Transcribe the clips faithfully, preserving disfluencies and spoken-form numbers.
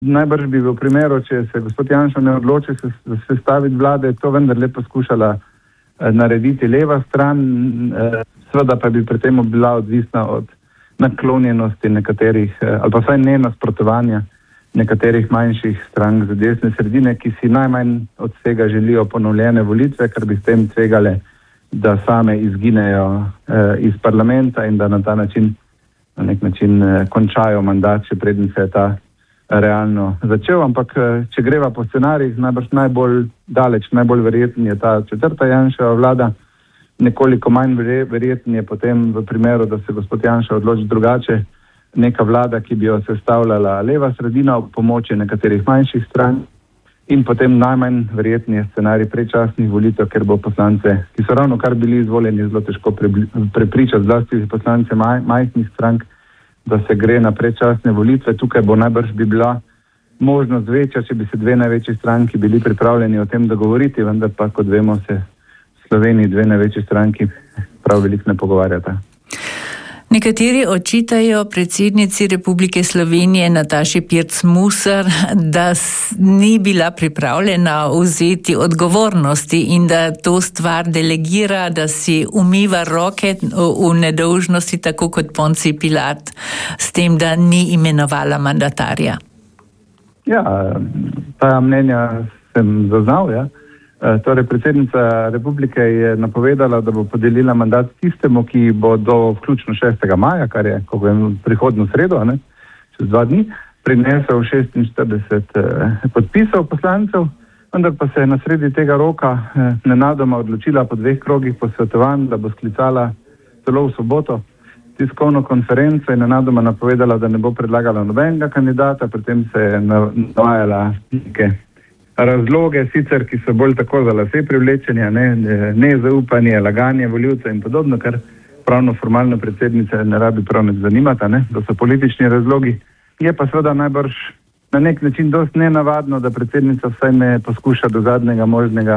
Najbrž bi v primeru, če se gospod Janša ne odloči se, se staviti vlade, to vendar le poskušala eh, narediti leva stran, eh, seveda pa bi pri tem bila odvisna od naklonjenosti nekaterih, eh, ali pa vsaj ne nasprotovanja nekaterih manjših strank z desne sredine, ki si najmanj od vsega želijo ponovljene volitve, ker bi s tem tvegale, da same izginejo eh, iz parlamenta in da na ta način, na nek način eh, končajo mandat, še preden se je ta realno začel. Ampak eh, če greva po scenarijih, najbrž najbolj daleč, najbolj verjetno je ta četrta Janševa vlada, nekoliko manj verjetno je potem v primeru, da se gospod Janša odloči drugače, neka vlada, ki bi jo sestavljala leva sredina ob pomoči nekaterih manjših strank in potem najmanj verjetni je scenarij predčasnih volitev, ker bo poslance, ki so ravno kar bili izvoljeni, zelo težko prepričati, zlasti poslance maj, majhnih strank, da se gre na predčasne volitve. Tukaj bo najbrž bi bila možnost večja, če bi se dve največji stranki bili pripravljeni o tem dogovoriti, vendar pa, kot vemo, se v Sloveniji dve največji stranki prav veliko ne pogovarjata. Nekateri očitajo predsednici Republike Slovenije Nataši Pirc Musar, da ni bila pripravljena vzeti odgovornosti in da to stvar delegira, da si umiva roke v nedolžnosti, tako kot Ponci Pilat, s tem, da ni imenovala mandatarja. Ja, ta mnenja sem zaznal, ja. Torej, predsednica Republike je napovedala, da bo podelila mandat tistemu, ki bo do vključno šestega maja, kar je kako je prihodnjo sredo, ne, čez dva dni, prinesel šestinštirideset eh, podpisov poslancev, vendar pa se je na sredi tega roka eh, nenadoma odločila po dveh krogih posvetovanj, da bo sklicala celo v soboto tiskovno konferenco in nenadoma napovedala, da ne bo predlagala nobenega kandidata, pri tem se je navajala neke razloge, sicer, ki so bolj tako za lase privlečenja, ne, ne zaupanje, laganje voljivcev in podobno, kar pravno formalno predsednice ne rabi prav ne zanimata, ne, da so politični razlogi. Je pa seveda najbrž na nek način dosti nenavadno, da predsednica vsaj ne poskuša do zadnjega možnega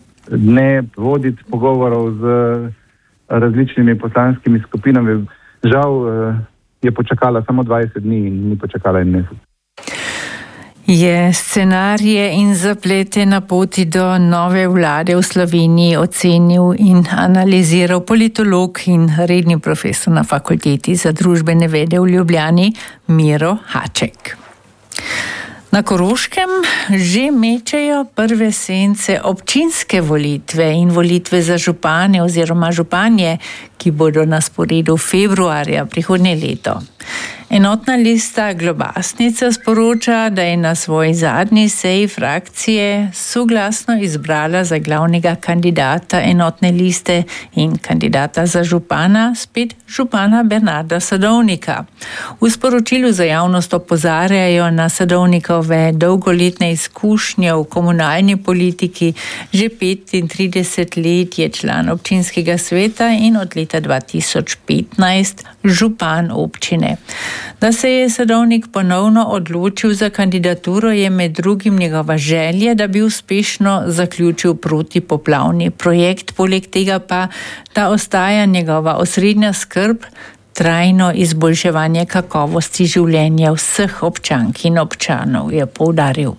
dne voditi pogovorov z različnimi poslanskimi skupinami. Žal je počakala samo dvajset dni in ni počakala en mesec. Je scenarije in zaplete na poti do nove vlade v Sloveniji ocenil in analiziral politolog in redni profesor na Fakulteti za družbene vede v Ljubljani Miro Haček. Na Koroškem že mečejo prve sence občinske volitve in volitve za župane oziroma županje, ki bodo na sporedu februarja prihodnje leto. Enotna lista Globasnica sporoča, da je na svoji zadnji seji frakcije soglasno izbrala za glavnega kandidata enotne liste in kandidata za župana, spet župana Bernarda Sadovnika. V sporočilu za javnost opozarjajo na Sadovnikove dolgoletne izkušnje v komunalni politiki, že petintrideset let je član občinskega sveta in od leta dva tisoč petnajst župan občine. Da se je Sadovnik ponovno odločil za kandidaturo, je med drugim njegova želja, da bi uspešno zaključil protipoplavni projekt, poleg tega pa, da ostaja njegova osrednja skrb trajno izboljševanje kakovosti življenja vseh občank in občanov, je poudaril.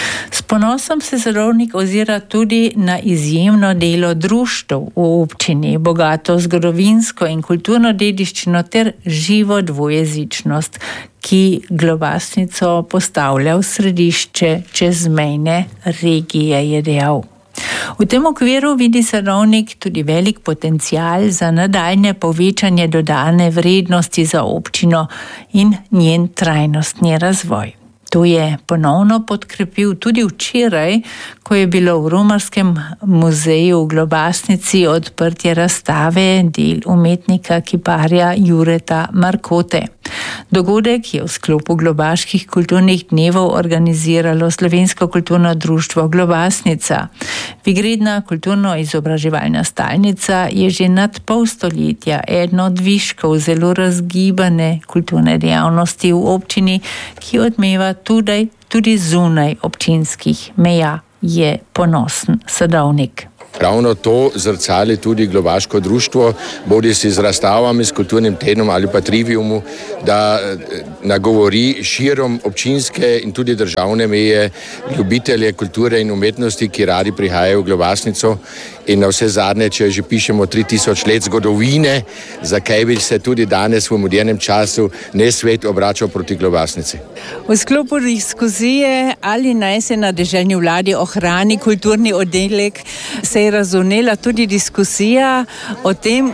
S ponosom se Sadovnik ozira tudi na izjemno delo društev v občini, bogato zgodovinsko in kulturno dediščino ter živo dvojezičnost, ki Globasnico postavlja v središče čezmejne regije, je dejal. V tem okviru vidi Sadovnik tudi velik potencial za nadaljnje povečanje dodane vrednosti za občino in njen trajnostni razvoj. To je ponovno podkrepil tudi včeraj, ko je bilo v Romarskem muzeju v Globasnici odprtje razstave del umetnika kiparja Jureta Markote. Dogodek je v sklopu Globaških kulturnih dnevov organiziralo Slovensko kulturno društvo Globasnica. Vigredna kulturno-izobraževalna stalnica je že nad pol stoletja eden od viškov zelo razgibane kulturne dejavnosti v občini, ki odmeva tudi, tudi zunaj občinskih meja, je ponosen Sadovnik. Ravno to zrcali tudi Globaško društvo, bodi si z razstavami, s kulturnim tednom ali pa triviumu, da nagovori širom občinske in tudi državne meje ljubitelje kulture in umetnosti, ki radi prihajajo v Globasnico. In na vse zadnje, če že pišemo tri tisoč let zgodovine, zakaj bi se tudi danes v modernem času ne svet obračal proti Globasnici. V sklopu diskusije, ali naj se na deželni vladi ohrani kulturni oddelek, se je razvnela tudi diskusija o tem,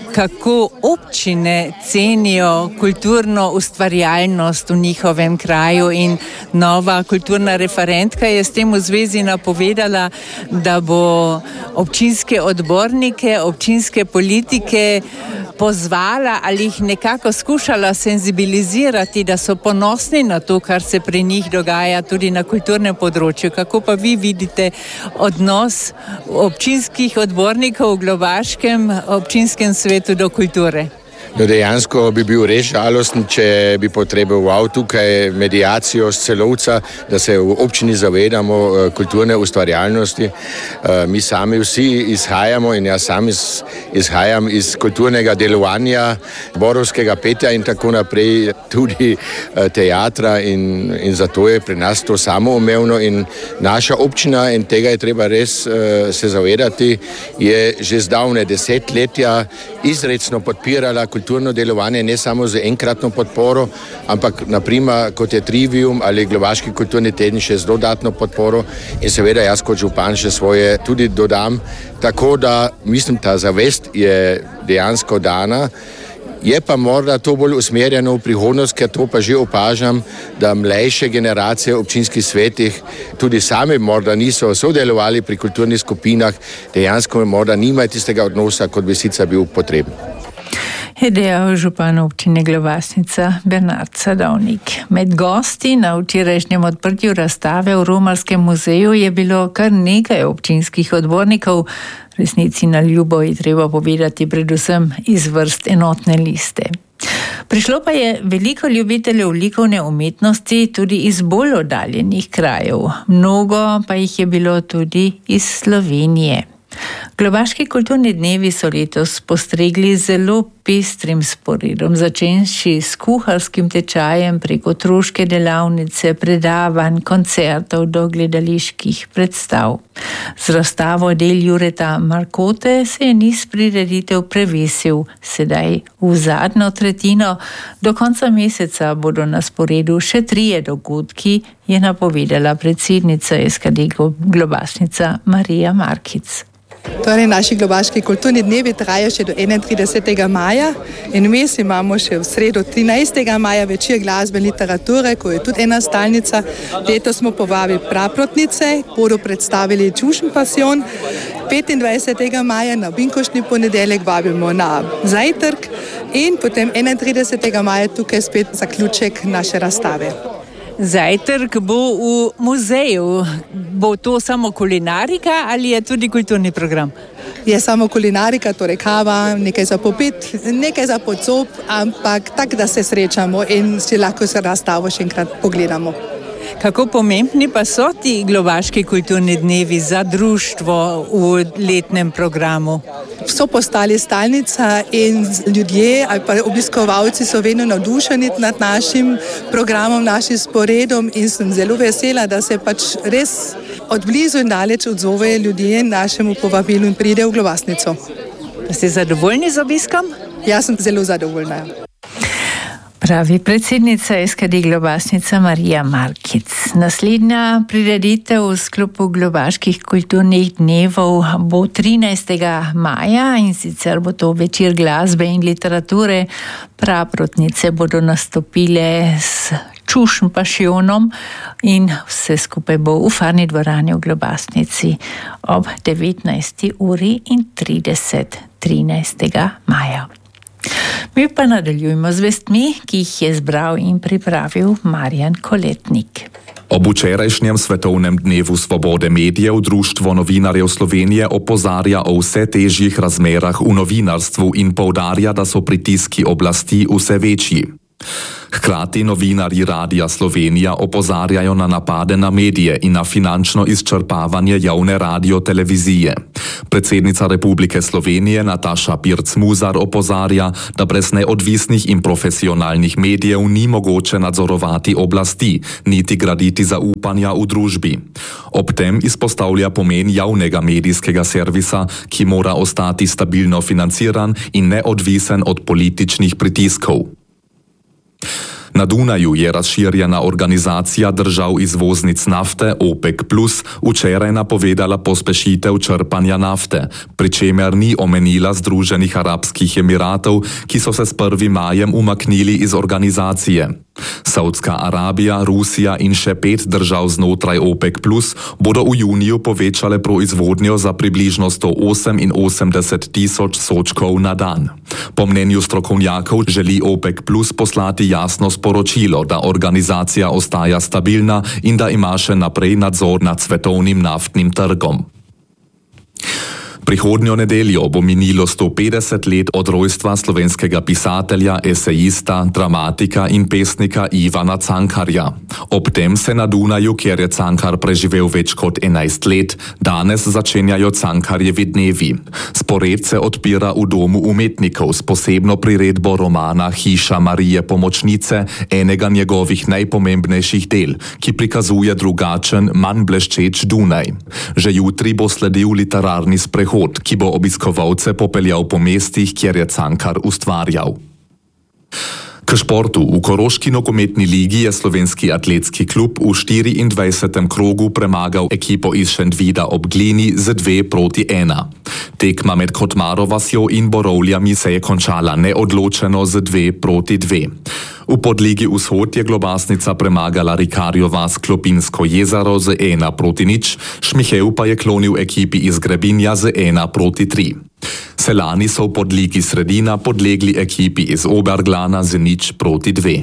kako občine cenijo kulturno ustvarjalnost v njihovem kraju, in nova kulturna referentka je s tem v zvezi napovedala, da bo občinske odbornike, občinske politike pozvala ali jih nekako skušala senzibilizirati, da so ponosni na to, kar se pri njih dogaja tudi na kulturnem področju. Kako pa vi vidite odnos občinskih odbornikov v Globaškem občinskem svetu do kulture? No, dejansko bi bil res žalosten, če bi potreboval tukaj medijacijo s Celovca, da se v občini zavedamo kulturne ustvarjalnosti. Mi sami vsi izhajamo, in jaz sam iz, izhajam iz kulturnega delovanja, borovskega petja in tako naprej, tudi teatra, in, in zato je pri nas to samoumevno. In naša občina, in tega je treba res se zavedati, je že zdavne desetletja izrecno podpirala kulturno delovanje, ne samo z enkratno podporo, ampak naprimer kot je Trivium ali Globaški kulturni teden še z dodatno podporo, in seveda jaz kot župan še svoje tudi dodam. Tako da mislim, ta zavest je dejansko dana. Je pa morda to bolj usmerjeno v prihodnost, ker to pa že opažam, da mlajše generacije v občinskih svetih tudi sami morda niso sodelovali pri kulturnih skupinah, dejansko morda nimajo tistega odnosa, kot bi sicer bil potreben. Je dejal župan občine Globasnica Bernard Sadovnik. Med gosti na včerajšnjem odprtju razstave v Romarskem muzeju je bilo kar nekaj občinskih odbornikov, resnici na ljubo je treba povedati predvsem iz vrst enotne liste. Prišlo pa je veliko ljubiteljev likovne umetnosti tudi iz bolj oddaljenih krajev. Mnogo pa jih je bilo tudi iz Slovenije. Globaški kulturni dnevi so letos postregli zelo pestrim sporedom, začenši s kuharskim tečajem preko otroške delavnice, predavanj, koncertov do gledaliških predstav. Z razstavo del Jureta Markote se je niz prireditev prevesil, sedaj v zadnjo tretjino. Do konca meseca bodo na sporedu še trije dogodki, je napovedala predsednica S K D Globasnica Marija Markic. Torej, naši Globaški kulturni dnevi trajajo še do enaintridesetega maja in vmes imamo še v sredo trinajstega maja večer glasbe in literature, ko je tudi ena stalnica. Letos smo povabili praprotnice, bodo predstavili Čušen pasion. petindvajsetega maja na Binkoštni ponedeljek vabimo na zajtrk in potem enaintridesetega maja tukaj spet zaključek naše razstave. Zajtrk bo v muzeju. Bo to samo kulinarika ali je tudi kulturni program? Je samo kulinarika, torej kava, nekaj za popit, nekaj za pocob, ampak tak, da se srečamo in si lahko se razstavo še enkrat pogledamo. Kako pomembni pa so ti Globaški kulturni dnevi za društvo v letnem programu? So postali stalnica in ljudje ali pa obiskovalci so vedno navdušeni nad našim programom, našim sporedom, in sem zelo vesela, da se pač res od blizu in daleč odzovejo ljudje našemu povabilu in pridejo v Globasnico. Ste zadovoljni z obiskom? Jaz sem zelo zadovoljna. Pravi predsednica S K D Globasnica Marija Markic. Naslednja prireditev v sklopu Globaških kulturnih dnevov bo trinajstega maja, in sicer bo to večer glasbe in literature. Praprotnice bodo nastopile s Čušen pasionom in vse skupaj bo v Farni dvorani v Globasnici ob devetnajsti uri in trideset trinajstega maja. Mi pa nadaljujemo z vestmi, ki jih je zbral in pripravil Marjan Koletnik. Ob včerajšnjem svetovnem dnevu svobode medijev Društvo novinarjev Slovenije opozarja o vse težjih razmerah v novinarstvu in poudarja, da so pritiski oblasti vse večji. Hkrati novinarji Radia Slovenija opozarjajo na napade na medije in na finančno izčrpavanje javne radiotelevizije. Predsednica Republike Slovenije Nataša Pirc-Musar opozarja, da brez neodvisnih in profesionalnih medijev ni mogoče nadzorovati oblasti, niti graditi zaupanja v družbi. Ob tem izpostavlja pomen javnega medijskega servisa, ki mora ostati stabilno financiran in neodvisen od političnih pritiskov. Na Dunaju je razširjena organizacija držav izvoznic nafte OPEC plus včeraj napovedala pospešitev črpanja nafte, pri čemer ni omenila Združenih arabskih emiratov, ki so se s prvim majem umaknili iz organizacije. Saudska Arabija, Rusija in še pet držav znotraj OPEC plus bodo v juniju povečale proizvodnjo za približno sto oseminosemdeset tisoč sodčkov na dan. Po mnenju strokovnjakov želi OPEC plus poslati jasno sporočilo, da organizacija ostaja stabilna in da ima še naprej nadzor nad svetovnim naftnim trgom. Prihodnjo nedeljo bo minilo sto petdeset let od rojstva slovenskega pisatelja, esejista, dramatika in pesnika Ivana Cankarja. Ob tem se na Dunaju, kjer je Cankar preživel več kot enajst let, danes začenjajo Cankarjevi dnevi. Spored se odpira v Domu umetnikov s posebno priredbo romana Hiša Marije Pomočnice, enega njegovih najpomembnejših del, ki prikazuje drugačen, manj bleščeč Dunaj. Že jutri bo sledil literarni sprehod, ki bo obiskovalce popeljal po mestih, kjer je Cankar ustvarjal. K športu. V Koroški nogometni ligi je slovenski atletski klub v štiriindvajsetem krogu premagal ekipo iz Šentvida ob Glini z dve proti ena. Tekma med Kotmaro vasjo in Borovljami se je končala neodločeno z dve proti dve. V podligi Vzhod je Globasnica premagala Rikarjo vas Klopinsko jezero z ena proti nič, Šmihev pa je klonil ekipi iz Grebinja z ena proti tri. Selani so v podligi Sredina podlegli ekipi iz Oberglana z nič proti dve.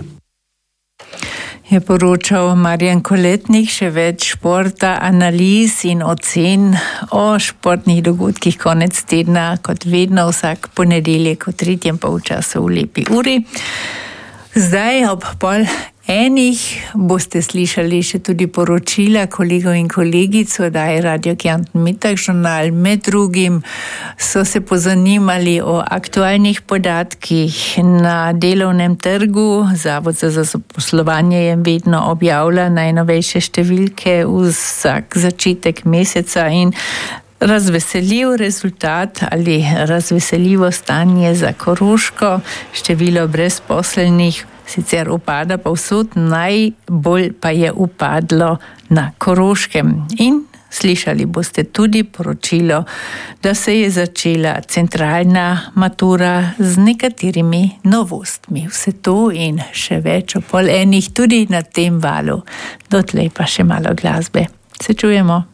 Je poročal Marjan Koletnik. Še več športa, analiz in ocen o športnih dogodkih konec tedna, kot vedno vsak ponedeljek v tretjem polčasu v lepi uri. Zdaj ob pol enih boste slišali še tudi poročila kolegov in kolegic oddaje Radio Kärnten Mittagsjournal. Med drugim so se pozanimali o aktualnih podatkih na delovnem trgu. Zavod za zaposlovanje je vedno objavlja najnovejše številke vsak začetek meseca in razveseljiv rezultat ali razveseljivo stanje za Koroško. Število brezposelnih sicer upada povsod, najbolj pa je upadlo na Koroškem. In slišali boste tudi poročilo, da se je začela centralna matura z nekaterimi novostmi. Vse to in še več o pol enih tudi na tem valu. Dotlej pa še malo glasbe. Se čujemo.